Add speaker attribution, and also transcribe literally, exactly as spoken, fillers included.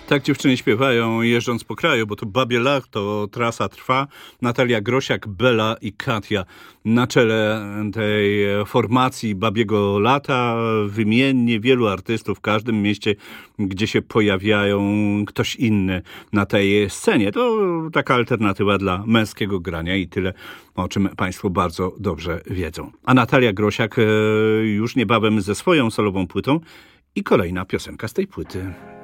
Speaker 1: Tak dziewczyny śpiewają jeżdżąc po kraju, bo to Babie Lato, trasa trwa. Natalia Grosiak, Bela i Katia na czele tej formacji Babiego Lata. Wymiennie wielu artystów w każdym mieście, gdzie się pojawiają, ktoś inny na tej scenie. To taka alternatywa dla męskiego grania i tyle, o czym państwo bardzo dobrze wiedzą. A Natalia Grosiak już niebawem ze swoją solową płytą i kolejna piosenka z tej płyty.